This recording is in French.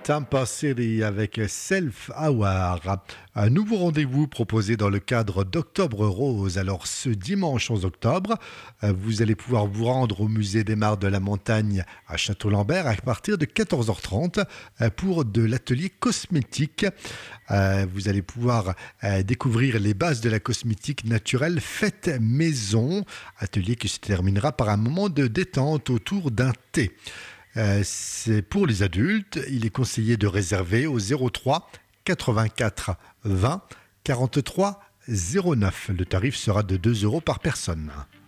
Tampa City avec Self Hour. Un nouveau rendez-vous proposé dans le cadre d'Octobre Rose. Alors ce dimanche 11 octobre, vous allez pouvoir vous rendre au musée des Mares de la Montagne à Château-Lambert à partir de 14h30 pour de l'atelier cosmétique. Vous allez pouvoir découvrir les bases de la cosmétique naturelle faite maison. Atelier qui se terminera par un moment de détente autour d'un thé. C'est pour les adultes. Il est conseillé de réserver au 03 84 20 43 09. Le tarif sera de 2 € par personne.